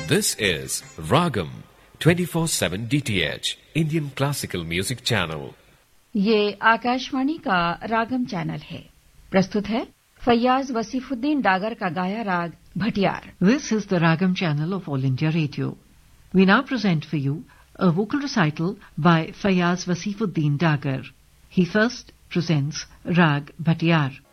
This is Ragam 24/7 DTH Indian Classical Music Channel. ये आकाशवाणी का रागम channel है। प्रस्तुत है फैयाज वसीफुद्दीन डागर का गाया राग Bhatiyar. This is the Ragam channel of All India Radio. We now present for you a vocal recital by Fayaz Wasifuddin Dagar. He first presents Rag Bhatiyar.